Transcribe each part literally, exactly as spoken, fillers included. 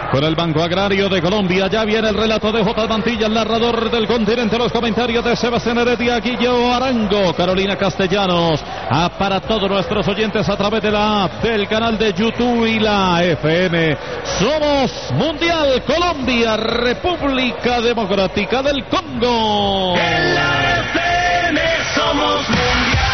Con el Banco Agrario de Colombia, ya viene el relato de J. Mantilla, el narrador del continente, los comentarios de Sebastián Heredia, Guillermo Arango, Carolina Castellanos, ah, para todos nuestros oyentes a través de la app del canal de YouTube y la F M. Somos Mundial Colombia, República Democrática del Congo. En la F M somos Mundial.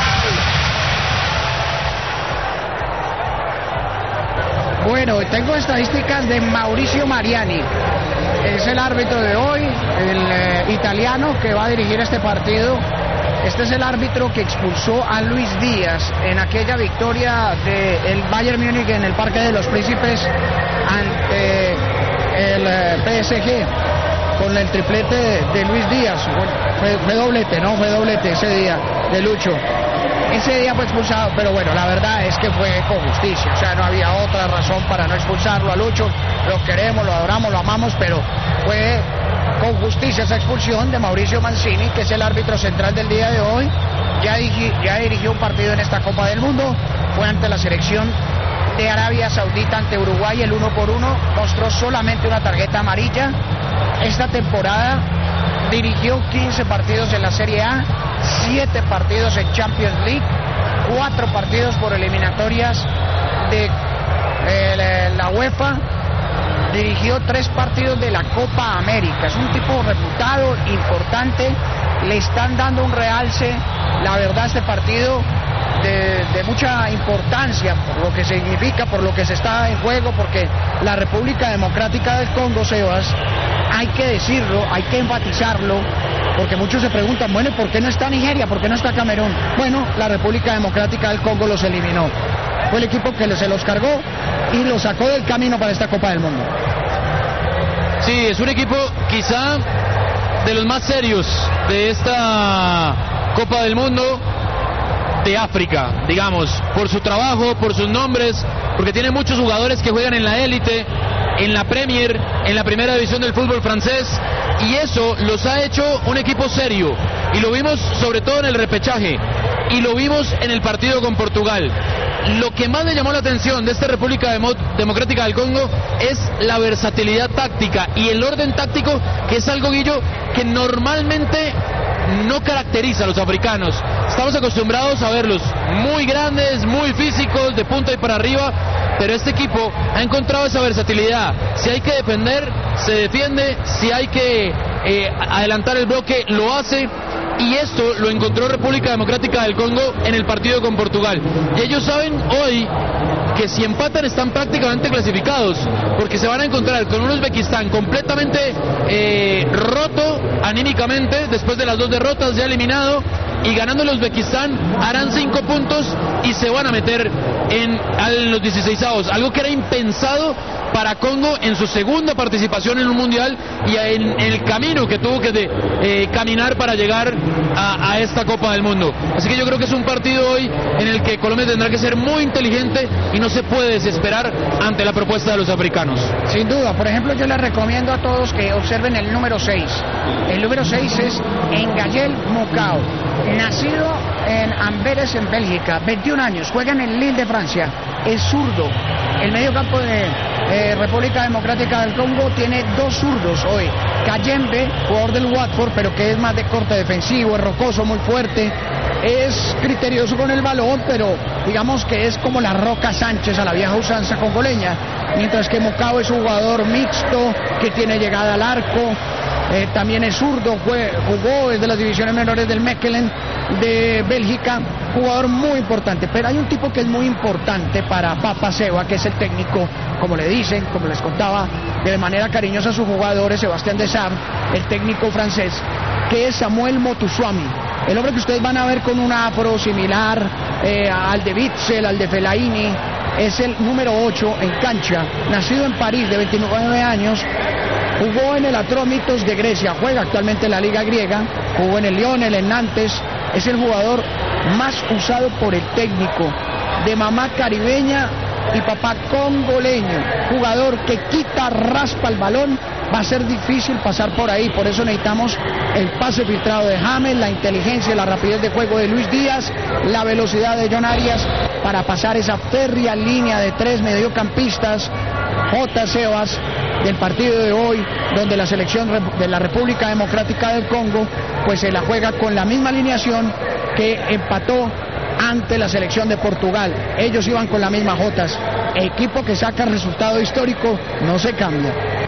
Bueno, tengo estadísticas de Mauricio Mariani. Es el árbitro de hoy, el eh, italiano que va a dirigir este partido. Este es el árbitro que expulsó a Luis Díaz en aquella victoria del Bayern Múnich en el Parque de los Príncipes ante el eh, P S G con el triplete de, de Luis Díaz. Bueno, fue, fue doblete, ¿no? Fue doblete ese día de Lucho. Ese día fue expulsado, pero bueno, la verdad es que fue con justicia, o sea, no había otra razón para no expulsarlo a Lucho. Lo queremos, lo adoramos, lo amamos, pero fue con justicia esa expulsión de Mauricio Mancini, que es el árbitro central del día de hoy. Ya, digi, ya dirigió un partido en esta Copa del Mundo, fue ante la selección de Arabia Saudita ante Uruguay, el uno por uno, mostró solamente una tarjeta amarilla. Esta temporada dirigió quince partidos en la Serie A, siete partidos en Champions League, cuatro partidos por eliminatorias de eh, la UEFA, dirigió tres partidos de la Copa América. Es un tipo reputado, importante, le están dando un realce, la verdad, este partido de, de mucha importancia por lo que significa, por lo que se está en juego, porque la República Democrática del Congo, Sebas, hay que decirlo, hay que enfatizarlo, porque muchos se preguntan, bueno, ¿por qué no está Nigeria? ¿Por qué no está Camerún? Bueno, la República Democrática del Congo los eliminó. Fue el equipo que se los cargó y los sacó del camino para esta Copa del Mundo. Sí, es un equipo quizá de los más serios de esta Copa del Mundo de África, digamos, por su trabajo, por sus nombres, porque tiene muchos jugadores que juegan en la élite, en la Premier, en la primera división del fútbol francés, y eso los ha hecho un equipo serio, y lo vimos sobre todo en el repechaje, y lo vimos en el partido con Portugal. Lo que más le llamó la atención de esta República Demo- Democrática del Congo es la versatilidad táctica y el orden táctico, que es algo, Guillo, que normalmente no caracteriza a los africanos. Estamos acostumbrados a verlos muy grandes, muy físicos, de punta y para arriba, pero este equipo ha encontrado esa versatilidad. Si hay que defender, se defiende. Si hay que eh, adelantar el bloque, lo hace. Y esto lo encontró República Democrática del Congo en el partido con Portugal. Y ellos saben hoy que si empatan están prácticamente clasificados, porque se van a encontrar con un Uzbekistán completamente eh, roto anímicamente después de las dos derrotas, ya eliminado, y ganando el Uzbekistán harán cinco puntos y se van a meter en, en los dieciseisavos, algo que era impensado para Congo en su segunda participación en un mundial y en, en el camino que tuvo que de, eh, caminar para llegar a, a esta Copa del Mundo. Así que yo creo que es un partido hoy en el que Colombia tendrá que ser muy inteligente y no se puede desesperar ante la propuesta de los africanos. Sin duda, por ejemplo, yo les recomiendo a todos que observen el número seis. El número seis es Engayel Mocao, nacido en Amberes, en Bélgica, veintiún años, juega en el Lille de Francia, es zurdo. El medio campo de eh, República Democrática del Congo tiene dos zurdos hoy. Kayembe, jugador del Watford, pero que es más de corte defensivo, es rocoso, muy fuerte, es criterioso con el balón, pero digamos que es como la Roca Sánchez a la vieja usanza congoleña, mientras que Mocao es un jugador mixto, que tiene llegada al arco. Eh, también es zurdo, fue, jugó desde las divisiones menores del Mechelen de Bélgica, jugador muy importante. Pero hay un tipo que es muy importante para Papa Seba, que es el técnico, como le dicen, como les contaba de manera cariñosa a sus jugadores, Sebastián Deschamps, el técnico francés, que es Samuel Motuswami, el hombre que ustedes van a ver con un afro similar eh, al de Witzel, al de Fellaini. Es el número ocho en cancha, nacido en París, de veintinueve años. Jugó en el Atromitos de Grecia, juega actualmente en la Liga Griega, jugó en el Lyon, en el Nantes, es el jugador más usado por el técnico, de mamá caribeña y papá congoleño, jugador que quita, raspa el balón va a ser difícil pasar por ahí, por eso necesitamos el pase filtrado de James, la inteligencia, la rapidez de juego de Luis Díaz, la velocidad de John Arias para pasar esa férrea línea de tres mediocampistas. J. Sebas, del partido de hoy, donde la selección de la República Democrática del Congo pues se la juega con la misma alineación que empató ante la selección de Portugal. Ellos iban con la misma Jotas. Equipo que saca resultado histórico no se cambia.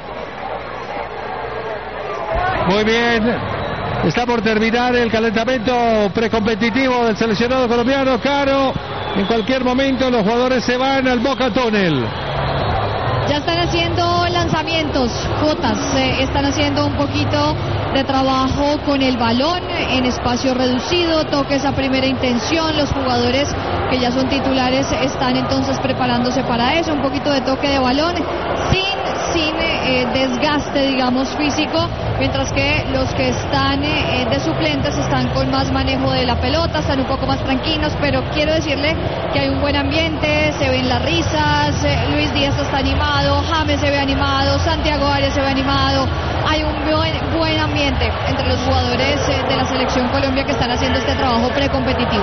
Muy bien, está por terminar el calentamiento precompetitivo del seleccionado colombiano. Caro, en cualquier momento los jugadores se van al Boca Túnel. Ya están haciendo lanzamientos, Jotas, eh, están haciendo un poquito de trabajo con el balón en espacio reducido, toques a primera intención, los jugadores que ya son titulares están entonces preparándose para eso, un poquito de toque de balón sin, sin eh, desgaste, digamos, físico, mientras que los que están eh, de suplentes están con más manejo de la pelota, están un poco más tranquilos, pero quiero decirle que hay un buen ambiente, se ven las risas, eh, Luis Díaz está animado, James se ve animado, Santiago Arias se ve animado, hay un buen, buen ambiente entre los jugadores eh, de la selección Colombia que están haciendo este trabajo precompetitivo.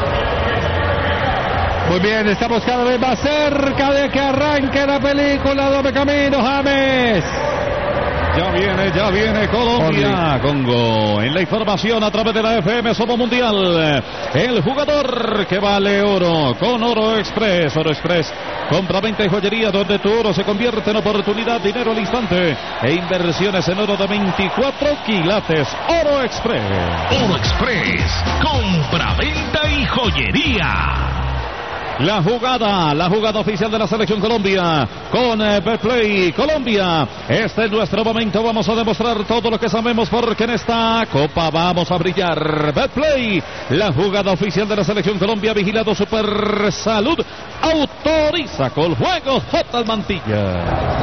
Muy bien, estamos cada vez más cerca de que arranque la película. Doble camino, James. Ya viene, ya viene Colombia, Congo. En la información a través de la F M Somos Mundial. El jugador que vale oro con Oro Express. Oro Express, compraventa y joyería donde tu oro se convierte en oportunidad, dinero al instante e inversiones en oro de veinticuatro quilates. Oro Express. Oro Express, compraventa y joyería. La jugada, la jugada oficial de la Selección Colombia con eh, Betplay Colombia. Este es nuestro momento, vamos a demostrar todo lo que sabemos porque en esta Copa vamos a brillar. Betplay, la jugada oficial de la Selección Colombia, vigilado Super Salud, autoriza con juegos J. Mantilla.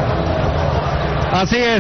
Así es.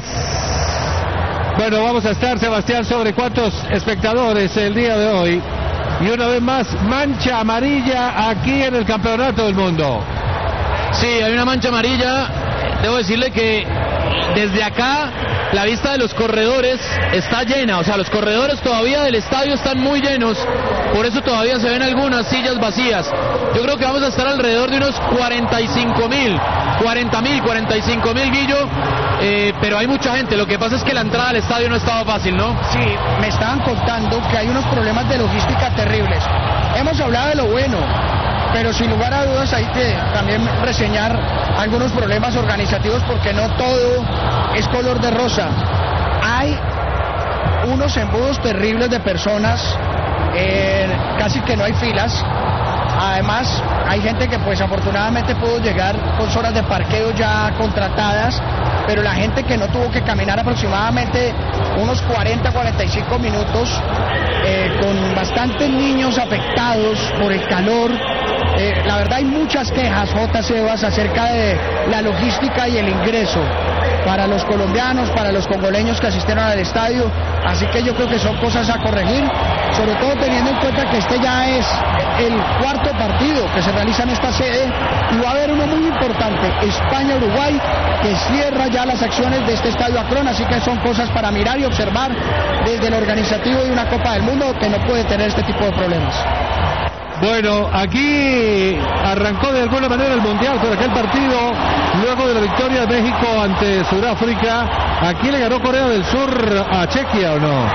Bueno, vamos a estar, Sebastián, sobre cuántos espectadores el día de hoy. Y una vez más, mancha amarilla aquí en el Campeonato del Mundo. Sí, hay una mancha amarilla. Debo decirle que desde acá la vista de los corredores está llena. O sea, los corredores todavía del estadio están muy llenos. Por eso todavía se ven algunas sillas vacías. Yo creo que vamos a estar alrededor de unos cuarenta y cinco mil, cuarenta mil, cuarenta y cinco mil, Guillo. Eh, pero hay mucha gente. Lo que pasa es que la entrada al estadio no estaba fácil, ¿no? Sí, me estaban contando que hay unos problemas de logística terribles. Hemos hablado de lo bueno, pero sin lugar a dudas hay que también reseñar algunos problemas organizativos porque no todo es color de rosa. Hay unos embudos terribles de personas, eh, casi que no hay filas. Además, hay gente que pues afortunadamente pudo llegar con zonas de parqueo ya contratadas, pero la gente que no tuvo que caminar aproximadamente unos cuarenta a cuarenta y cinco minutos, eh, con bastantes niños afectados por el calor. Eh, la verdad hay muchas quejas, J. Sebas, acerca de la logística y el ingreso para los colombianos, para los congoleños que asistieron al estadio, así que yo creo que son cosas a corregir, sobre todo teniendo en cuenta que este ya es el cuarto partido que se realiza en esta sede y va a haber uno muy importante, España-Uruguay, que cierra ya las acciones de este estadio Akron, así que son cosas para mirar y observar desde el organizativo de una Copa del Mundo que no puede tener este tipo de problemas. Bueno, aquí arrancó de alguna manera el Mundial con aquel partido, luego de la victoria de México ante Sudáfrica. ¿Aquí le ganó Corea del Sur a Chequia o no?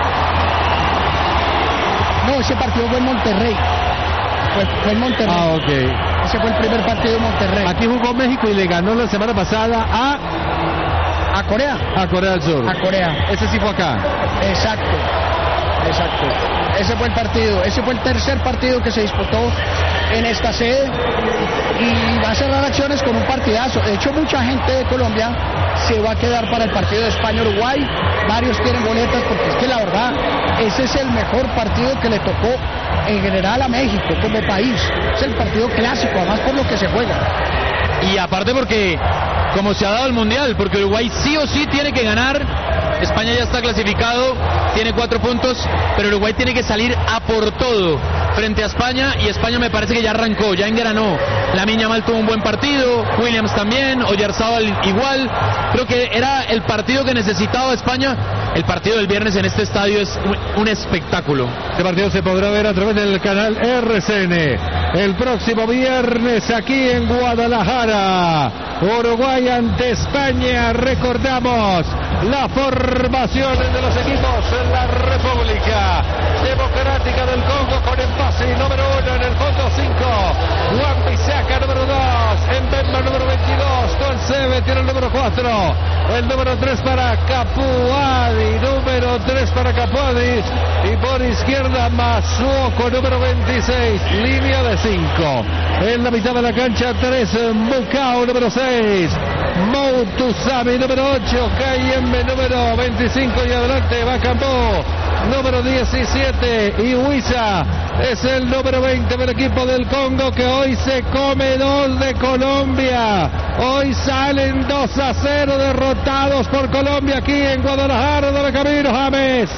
No, ese partido fue en Monterrey. Fue, fue en Monterrey. Ah, ok. Ese fue el primer partido en Monterrey. Aquí jugó México y le ganó la semana pasada a... ¿A Corea? A Corea del Sur. A Corea. Ese sí fue acá. Exacto, exacto. Ese fue el partido, ese fue el tercer partido que se disputó en esta sede y va a cerrar acciones con un partidazo. De hecho, mucha gente de Colombia se va a quedar para el partido de España-Uruguay. Varios tienen boletas porque es que la verdad, ese es el mejor partido que le tocó en general a México como país. Es el partido clásico, además por lo que se juega. Y aparte porque, como se ha dado el Mundial, porque Uruguay sí o sí tiene que ganar. España ya está clasificado, tiene cuatro puntos, pero Uruguay tiene que salir a por todo frente a España, y España me parece que ya arrancó, ya engranó. Lamine Yamal tuvo un buen partido, Williams también, Oyarzabal igual. Creo que era el partido que necesitaba España. El partido del viernes en este estadio es un, un espectáculo. Este partido se podrá ver a través del canal R C N el próximo viernes aquí en Guadalajara. Uruguay ante España. Recordamos la formación de los equipos en la República Democrática del Congo con Empasi número uno, en el fondo cinco, Juan Bisaca número dos, en Bemba número veintidós, con Sebe tiene el número cuatro, el número tres para Capuadi, número tres para Capuadi, y por izquierda Masuoko número veintiséis, línea de cinco, en la mitad de la cancha tres, Mukau número seis, Moutusami número ocho, Kayembe número veinticinco, y adelante Bacambó número diecisiete, y Huiza es el número veinte del equipo del Congo, que hoy se come dos de Colombia. Hoy salen dos a cero derrotados por Colombia aquí en Guadalajara. De Camino James.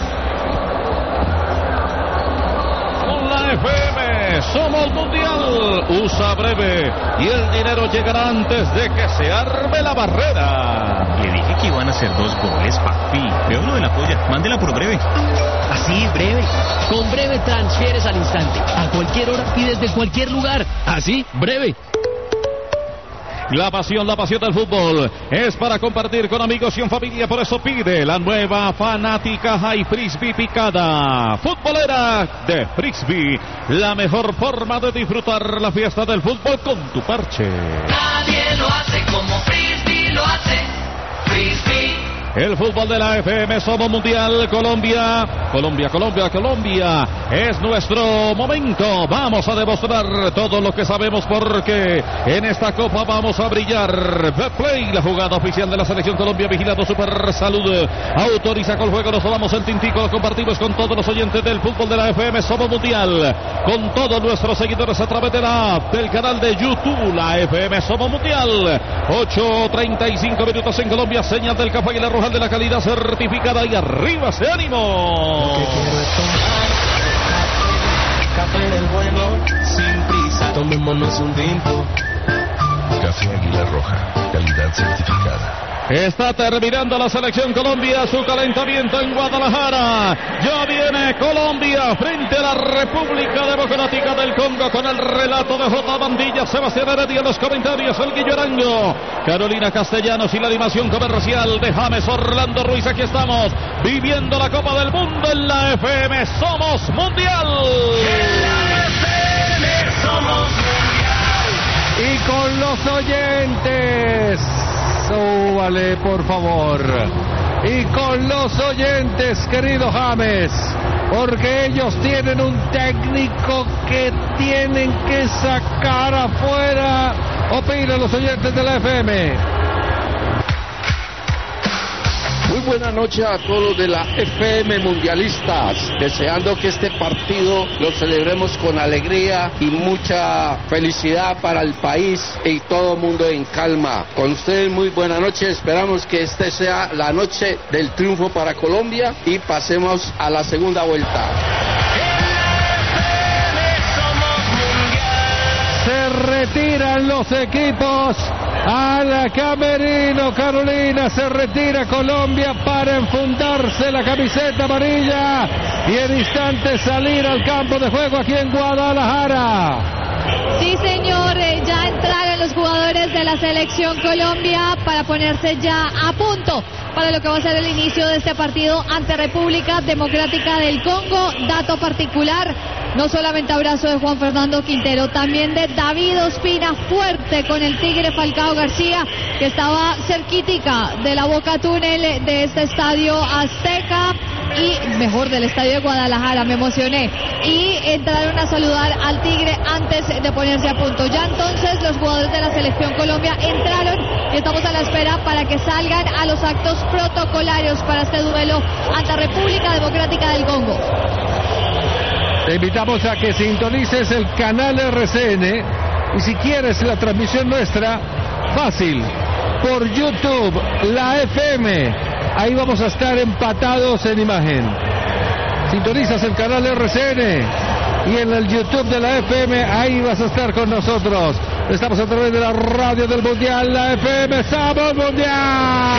Con la F M somos mundial. Usa breve y el dinero llegará antes de que se arme la barrera. Le dije que iban a hacer dos goles, papi. Veo lo de la polla. Mándela por breve. Así, breve. Con breve transfieres al instante. A cualquier hora y desde cualquier lugar. Así, breve. La pasión, la pasión del fútbol es para compartir con amigos y en familia. Por eso pide la nueva fanática High Frisbee picada futbolera de Frisbee. La mejor forma de disfrutar la fiesta del fútbol con tu parche. Nadie lo hace como Frisbee lo hace. Frisbee. El fútbol de la F M somos mundial. Colombia, Colombia, Colombia, Colombia. Es nuestro momento. Vamos a demostrar todo lo que sabemos, porque en esta copa vamos a brillar. Betplay, la jugada oficial de la selección Colombia, vigilado Super Salud. Autoriza con el juego. Nos vamos en Tintico. Lo compartimos con todos los oyentes del fútbol de la F M somos mundial. Con todos nuestros seguidores a través de la app, del canal de YouTube. La F M somos mundial. ocho treinta y cinco minutos en Colombia. Señal del Café y la Roja de la calidad certificada, y arriba ese ánimo. Café del bueno, sin prisa, tomémonos un tinto. Café Águila Roja, calidad certificada. Está terminando la selección Colombia su calentamiento en Guadalajara. Ya viene Colombia frente a la República Democrática del Congo, con el relato de J. Bandilla, Sebastián Heredia en los comentarios, el Guillo Arango, Carolina Castellanos y la animación comercial de James Orlando Ruiz. Aquí estamos viviendo la Copa del Mundo en la F M somos mundial. En la F M somos mundial. Y con los oyentes. Súbale, por favor. Y con los oyentes, querido James, porque ellos tienen un técnico que tienen que sacar afuera. Opinan los oyentes de la F M. Muy buena noche a todos de la F M mundialistas, deseando que este partido lo celebremos con alegría y mucha felicidad para el país y todo el mundo en calma. Con ustedes muy buena noche, esperamos que este sea la noche del triunfo para Colombia y pasemos a la segunda vuelta. Se retiran los equipos al camerino. Carolina, se retira Colombia para enfundarse la camiseta amarilla y en instantes salir al campo de juego aquí en Guadalajara. Sí, señor, eh, ya entraron los jugadores de la selección Colombia para ponerse ya a punto para lo que va a ser el inicio de este partido ante República Democrática del Congo. Dato particular, no solamente abrazo de Juan Fernando Quintero, también de David Ospina, fuerte con el Tigre Falcao García, que estaba cerquítica de la boca túnel de este estadio Azteca, y mejor del estadio de Guadalajara, me emocioné, y entraron a saludar al Tigre antes de ponerse a punto. Ya entonces los jugadores de la selección Colombia entraron y estamos a la espera para que salgan a los actos protocolarios para este duelo ante República Democrática del Congo. Te invitamos a que sintonices el canal R C N y si quieres la transmisión nuestra, fácil, por YouTube, la F M. Ahí vamos a estar empatados en imagen. Sintonizas el canal R C N y en el YouTube de la F M, ahí vas a estar con nosotros. Estamos a través de la radio del Mundial, la F M, ¡Somos Mundial!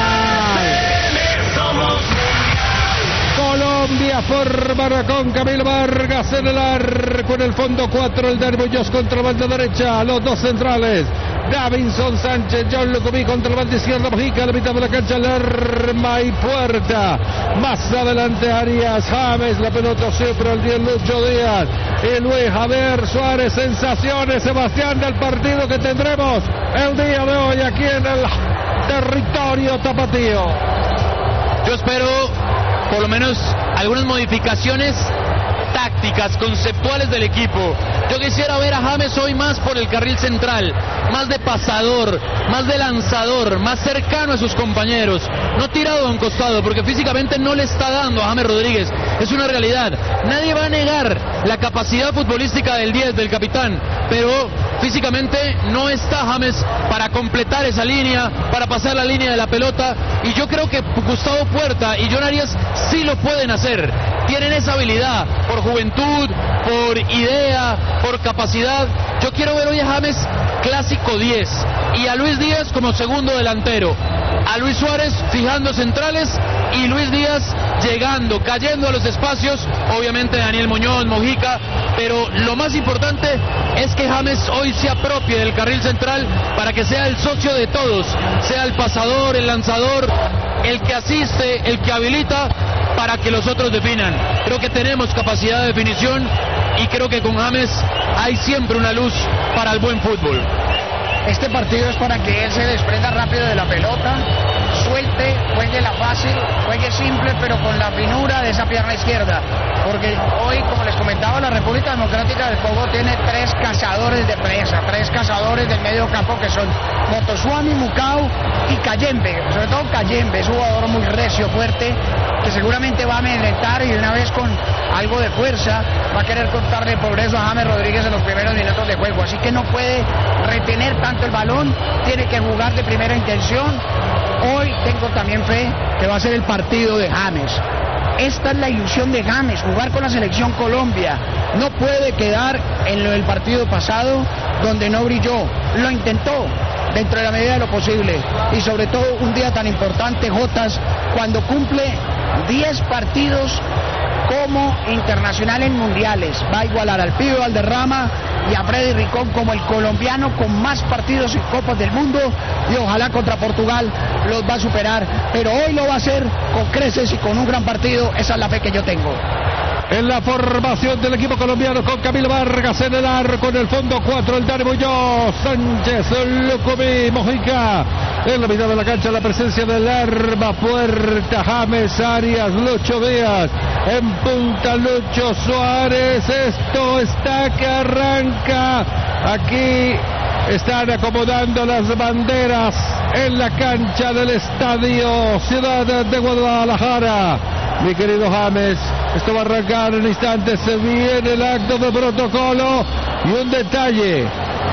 Colombia forma con Camilo Vargas en el arco, en el fondo cuatro, el de Muñoz contra la banda derecha, los dos centrales, Davinson Sánchez, John Lucumí contra la banda izquierda, Mojica a la mitad de la cancha, Lerma y Puerta, más adelante Arias, James, la pelota siempre al diez, Lucho Díaz, y Luis Javier Suárez. Sensaciones, Sebastián, del partido que tendremos el día de hoy aquí en el territorio tapatío. Yo espero por lo menos algunas modificaciones tácticas, conceptuales del equipo. Yo quisiera ver a James hoy más por el carril central, más de pasador, más de lanzador, más cercano a sus compañeros, no tirado a un costado, porque físicamente no le está dando a James Rodríguez, es una realidad. Nadie va a negar la capacidad futbolística del diez, del capitán, pero físicamente no está James para completar esa línea, para pasar la línea de la pelota, y yo creo que Gustavo Puerta y John Arias sí lo pueden hacer, tienen esa habilidad, por juventud, por idea, por capacidad. Yo quiero ver hoy a James clásico diez y a Luis Díaz como segundo delantero, a Luis Suárez fijando centrales y Luis Díaz llegando, cayendo a los espacios, obviamente Daniel Muñoz, Mojica, pero lo más importante es que James hoy se apropie del carril central para que sea el socio de todos, sea el pasador, el lanzador, el que asiste, el que habilita, para que los otros definan. Creo que tenemos capacidad de definición y creo que con James hay siempre una luz para el buen fútbol. Este partido es para que él se desprenda rápido de la pelota, suelte, juegue la fácil, juegue simple, pero con la finura de esa pierna izquierda. Porque hoy, como les comentaba, la República Democrática del Congo tiene tres cazadores de presa, tres cazadores del medio campo que son Motoswami, Mukau y Kayembe. Sobre todo Kayembe, es un jugador muy recio, fuerte, que seguramente va a amedrentar y de una vez con algo de fuerza va a querer cortarle progreso a James Rodríguez en los primeros minutos de juego. Así que no puede retener tanto el balón, tiene que jugar de primera intención. Hoy tengo también fe que va a ser el partido de James. Esta es la ilusión de James, jugar con la selección Colombia. No puede quedar en lo del partido pasado donde no brilló. Lo intentó dentro de la medida de lo posible. Y sobre todo un día tan importante, Jotas, cuando cumple diez partidos como internacional en mundiales. Va a igualar al Pibe Valderrama y a Freddy Rincón como el colombiano con más partidos en Copas del Mundo, y ojalá contra Portugal los va a superar, pero hoy lo va a hacer con creces y con un gran partido. Esa es la fe que yo tengo. En la formación del equipo colombiano con Camilo Vargas en el arco, en el fondo cuatro, el Dani Muñoz, Sánchez, Lucumí, Mojica. En la mitad de la cancha la presencia del Lerma, Puerta, James, Arias, Lucho Díaz. En punta Lucho Suárez. Esto está que arranca. Aquí están acomodando las banderas en la cancha del Estadio Ciudad de Guadalajara. Mi querido James, esto va a arrancar en instantes, se viene el acto de protocolo y un detalle.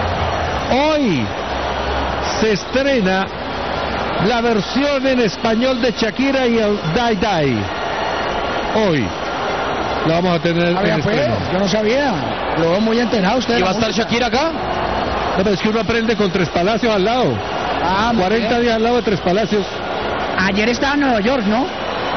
Hoy se estrena la versión en español de Shakira y el Dai Dai. Hoy lo vamos a tener ¿Había en pues? estreno. Yo no sabía, lo veo muy enterado usted. ¿Y va a estar Shakira acá? No, pero es que uno aprende con Tres Palacios al lado. Ah, cuarenta bien. días al lado de Tres Palacios. Ayer estaba en Nueva York, ¿no?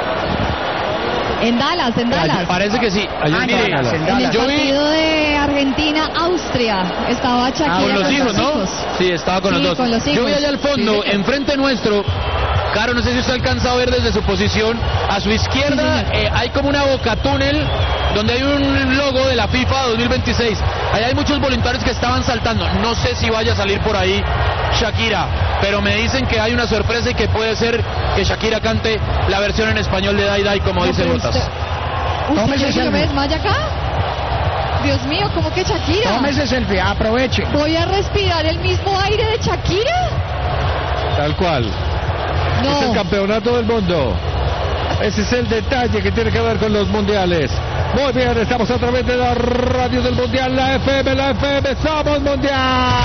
En Dallas, en Dallas. Parece que sí. Ayer Ah, estaba en en Dallas, Dallas. en En el Dallas. Yo vi- partido de Argentina-Austria estaba Shakira Con los hijos, sus ¿no? hijos. Sí, estaba con Sí, los dos. con los Yo hijos. vi allá al fondo, Sí, señor. enfrente nuestro, Caro, no sé si usted alcanza a ver desde su posición, a su izquierda Sí, señor. eh, hay como una boca túnel donde hay un logo de la FIFA dos mil veintiséis. Ahí hay muchos voluntarios que estaban saltando. No sé si vaya a salir por ahí Shakira, pero me dicen que hay una sorpresa y que puede ser que Shakira cante la versión en español de Dai Dai, como No, dice pero Botas. usted- ¿Usted Tómese quiere que yo me selfie. desmaye acá? Dios mío, ¿cómo que Shakira? Tómese selfie, aproveche. ¿Voy a respirar el mismo aire de Shakira? Tal cual. Es el No. campeonato del mundo. Ese es el detalle que tiene que ver con los mundiales. Muy bien, estamos a través de la radio del mundial, la F M, la F M, somos mundial.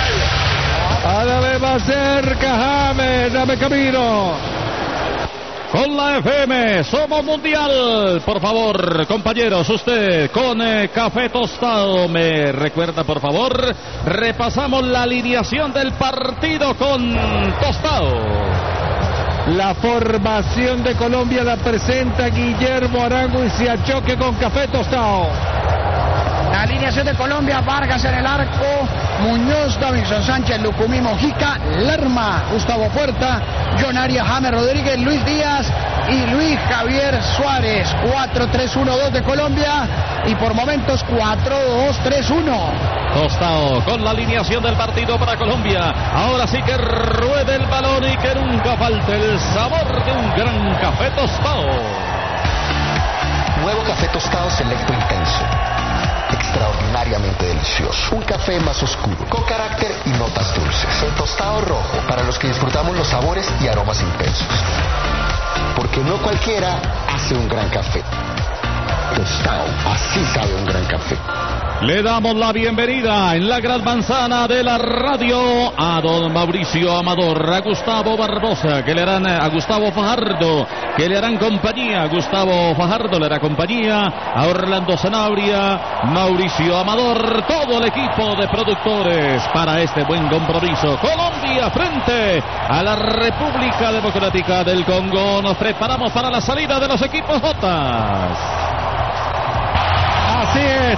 Cada vez más cerca, James, dame camino. con la F M, somos mundial. Por favor, compañeros, usted con eh, café tostado, me recuerda, por favor, repasamos la alineación del partido con tostado. La formación de Colombia la presenta Guillermo Arango y se achoque con café tostado. La alineación de Colombia: Vargas en el arco, Muñoz, Davinson Sánchez, Lucumí, Mojica, Lerma, Gustavo Puerta, John Arias, James Rodríguez, Luis Díaz y Luis Javier Suárez. Cuatro tres uno dos de Colombia y por momentos cuatro dos tres uno. Tostado con la alineación del partido para Colombia. Ahora sí que ruede el balón y que nunca falte el sabor de un gran café tostado. Nuevo café tostado selecto intenso. Extraordinariamente delicioso. Un café más oscuro, con carácter y notas dulces. El tostado rojo, para los que disfrutamos los sabores y aromas intensos. Porque no cualquiera hace un gran café. Tostado, así sabe un gran café. Le damos la bienvenida en la gran manzana de la radio a don Mauricio Amador, a Gustavo Barbosa, que le harán, a Gustavo Fajardo, que le harán compañía. Gustavo Fajardo le hará compañía a Orlando Sanabria, Mauricio Amador, todo el equipo de productores para este buen compromiso. Colombia frente a la República Democrática del Congo. Nos preparamos para la salida de los equipos Jotas. Así es.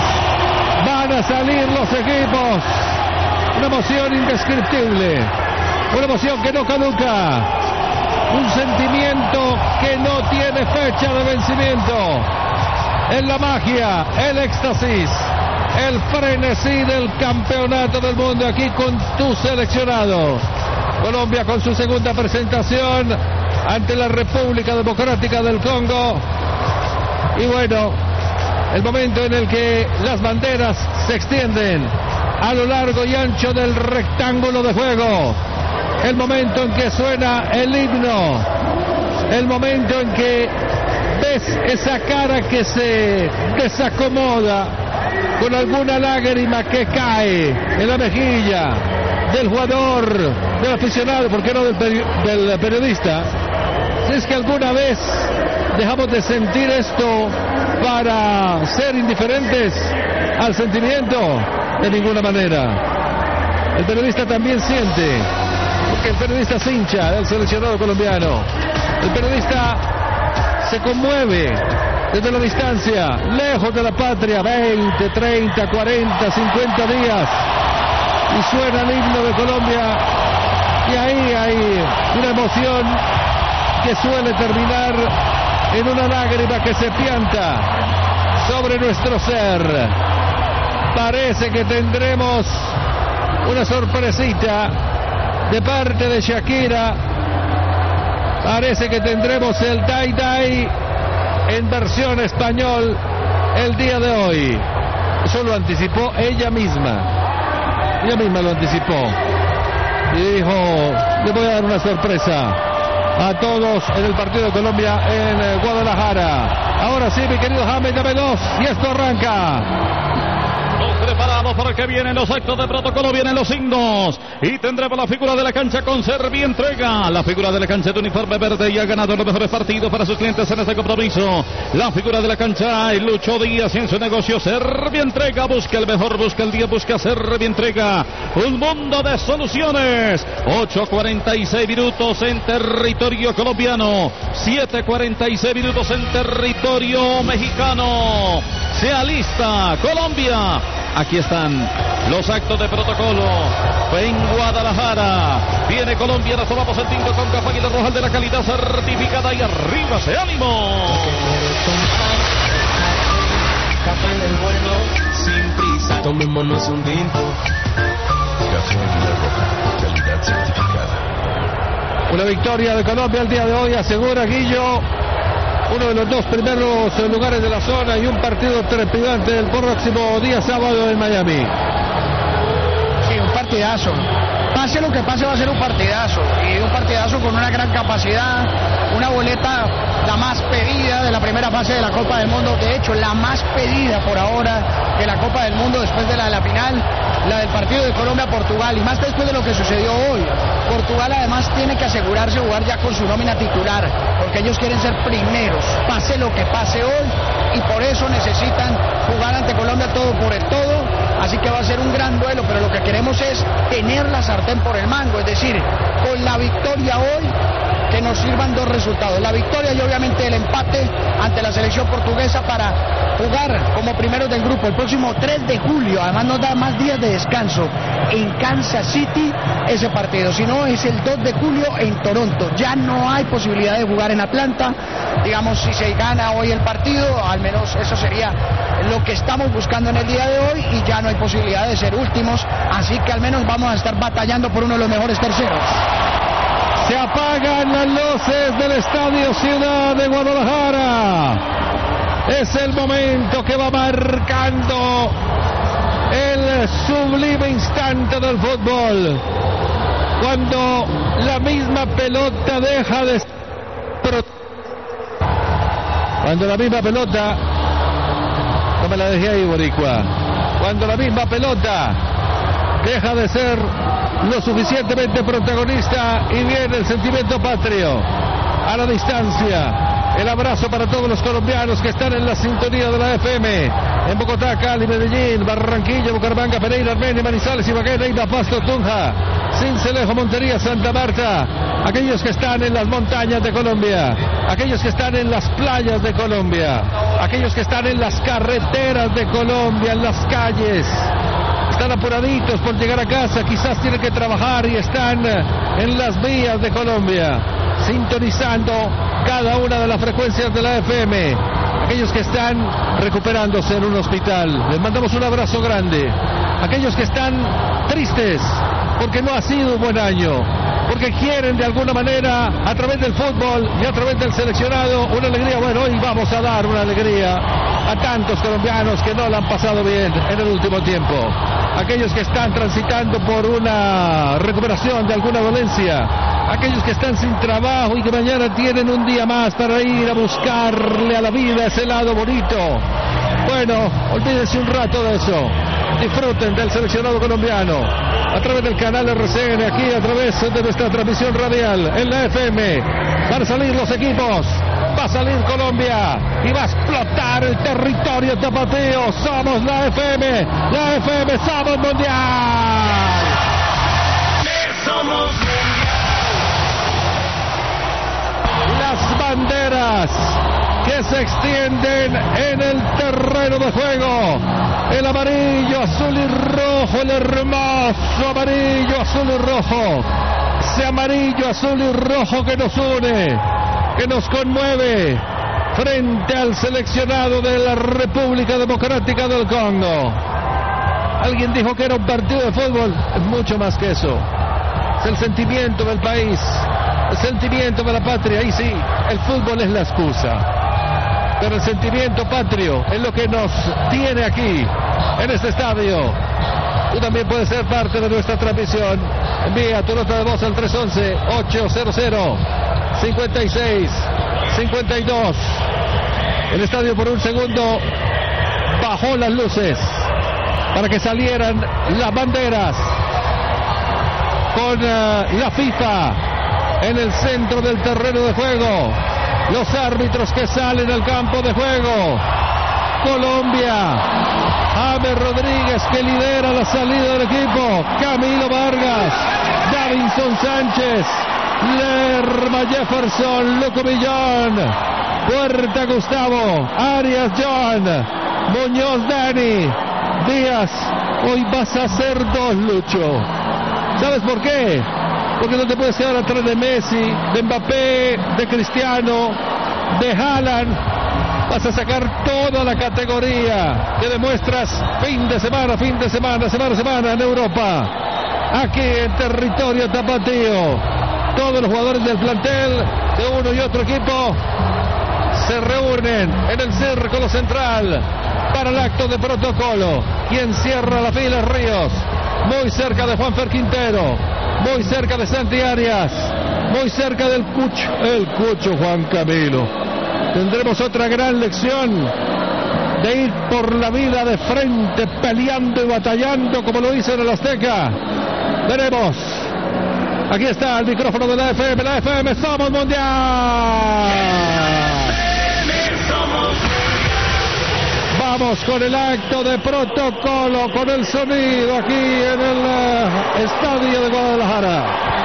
Van a salir los equipos. Una emoción indescriptible. Una emoción que no caduca. Un sentimiento que no tiene fecha de vencimiento. Es la magia, el éxtasis, el frenesí del campeonato del mundo aquí con tu seleccionado. Colombia con su segunda presentación ante la República Democrática del Congo. Y bueno, el momento en el que las banderas se extienden a lo largo y ancho del rectángulo de juego. El momento en que suena el himno. El momento en que ves esa cara que se desacomoda con alguna lágrima que cae en la mejilla del jugador, del aficionado, ¿por qué no del, peri- del periodista? Si es que alguna vez dejamos de sentir esto para ser indiferentes al sentimiento, de ninguna manera. El periodista también siente, porque el periodista es hincha del seleccionado colombiano. El periodista se conmueve desde la distancia, lejos de la patria, veinte, treinta, cuarenta, cincuenta días, y suena el himno de Colombia, y ahí hay una emoción que suele terminar en una lágrima que se pianta sobre nuestro ser. Parece que tendremos una sorpresita de parte de Shakira. Parece que tendremos el Dai Dai en versión español el día de hoy. Eso lo anticipó ella misma. Ella misma lo anticipó. Y dijo, le voy a dar una sorpresa a todos en el partido de Colombia en Guadalajara. Ahora sí, mi querido James, dame dos y esto arranca. Nos preparamos para que vienen los actos de protocolo, vienen los signos y tendremos la figura de la cancha con Servientrega, la figura de la cancha de uniforme verde y ha ganado los mejores partidos para sus clientes en este compromiso. La figura de la cancha y Lucho Díaz en su negocio Servientrega, busca el mejor, busca el día, busca Servientrega, un mundo de soluciones. Ocho cuarenta y seis minutos en territorio colombiano, siete cuarenta y seis minutos en territorio mexicano. Se alista Colombia. Aquí están los actos de protocolo en Guadalajara. Viene Colombia, nos tomamos el tinto con Café Águila Roja de la calidad certificada y arriba ese ánimo. Café del bueno, sin prisa, tomémonos un tinto. Café Águila Roja, calidad certificada. Una victoria de Colombia el día de hoy, asegura Guillo, uno de los dos primeros lugares de la zona y un partido trepidante el próximo día sábado en Miami. Sí, un partidazo. Pase lo que pase, va a ser un partidazo. Y un partidazo con una gran capacidad, una boleta la más pedida de la primera fase de la Copa del Mundo. De hecho, la más pedida por ahora de la Copa del Mundo después de la de la final. la del partido de Colombia-Portugal, y más después de lo que sucedió hoy. Portugal además tiene que asegurarse jugar ya con su nómina titular, porque ellos quieren ser primeros, pase lo que pase hoy, y por eso necesitan jugar ante Colombia todo por el todo, así que va a ser un gran duelo, pero lo que queremos es tener la sartén por el mango, es decir, con la victoria hoy, que nos sirvan dos resultados, la victoria y obviamente el empate ante la selección portuguesa para jugar como primeros del grupo el próximo tres de julio, además nos da más días de descanso en Kansas City ese partido, si no es el dos de julio en Toronto, ya no hay posibilidad de jugar en Atlanta, digamos si se gana hoy el partido, al menos eso sería lo que estamos buscando en el día de hoy y ya no hay posibilidad de ser últimos, así que al menos vamos a estar batallando por uno de los mejores terceros. Se apagan las luces del Estadio Ciudad de Guadalajara. Es el momento que va marcando el sublime instante del fútbol. Cuando la misma pelota deja de... Cuando la misma pelota... No me la dejé ahí, boricua. Cuando la misma pelota deja de ser lo suficientemente protagonista y viene el sentimiento patrio a la distancia. El abrazo para todos los colombianos que están en la sintonía de la F M en Bogotá, Cali, Medellín, Barranquilla, Bucaramanga, Pereira, Armenia, Manizales, Ibagué, Neiva, Pasto, Tunja, Sincelejo, Montería, Santa Marta, aquellos que están en las montañas de Colombia, aquellos que están en las playas de Colombia, aquellos que están en las carreteras de Colombia, en las calles. Están apuraditos por llegar a casa, quizás tienen que trabajar y están en las vías de Colombia, sintonizando cada una de las frecuencias de la F M. Aquellos que están recuperándose en un hospital, les mandamos un abrazo grande. Aquellos que están tristes porque no ha sido un buen año, porque quieren de alguna manera, a través del fútbol y a través del seleccionado, una alegría. Bueno, hoy vamos a dar una alegría a tantos colombianos que no la han pasado bien en el último tiempo. Aquellos que están transitando por una recuperación de alguna dolencia, aquellos que están sin trabajo y que mañana tienen un día más para ir a buscarle a la vida ese lado bonito. Bueno, olvídense un rato de eso. Disfruten del seleccionado colombiano a través del canal R C N, aquí a través de nuestra transmisión radial en la F M. Van a salir los equipos, va a salir Colombia y va a explotar el territorio tapatío. Somos la F M, la F M, somos mundial. Somos Las banderas que se extienden en el terreno de juego. El amarillo, azul y rojo, el hermoso amarillo, azul y rojo. Ese amarillo, azul y rojo que nos une, que nos conmueve frente al seleccionado de la República Democrática del Congo. Alguien dijo que era un partido de fútbol, es mucho más que eso. Es el sentimiento del país, el sentimiento de la patria, y sí, el fútbol es la excusa. Pero el sentimiento patrio es lo que nos tiene aquí, en este estadio. Tú también puedes ser parte de nuestra transmisión. Envía tu nota de voz al tres once, ochocientos, cincuenta y seis, cincuenta y dos. El estadio por un segundo bajó las luces para que salieran las banderas con uh, la FIFA en el centro del terreno de juego. Los árbitros que salen al campo de juego. Colombia, James Rodríguez, que lidera la salida del equipo. Camilo Vargas, Davinson Sánchez, Lerma Jefferson, Luco Millón, Puerta Gustavo, Arias John, Muñoz Dani, Díaz. Hoy vas a hacer dos, Lucho. ¿Sabes por qué? Porque no te puedes quedar atrás de Messi, de Mbappé, de Cristiano, de Haaland. Vas a sacar toda la categoría que demuestras fin de semana, fin de semana, semana a semana en Europa. Aquí en territorio tapatío. Todos los jugadores del plantel de uno y otro equipo se reúnen en el círculo central para el acto de protocolo. Quien cierra la fila es Ríos, muy cerca de Juanfer Quintero, muy cerca de Santi Arias, muy cerca del Cucho, el Cucho Juan Camilo. Tendremos otra gran lección de ir por la vida de frente, peleando y batallando como lo hizo en el Azteca. Veremos. Aquí está el micrófono de la F M, la F M Somos Mundial. Vamos con el acto de protocolo, con el sonido aquí en el uh, estadio de Guadalajara.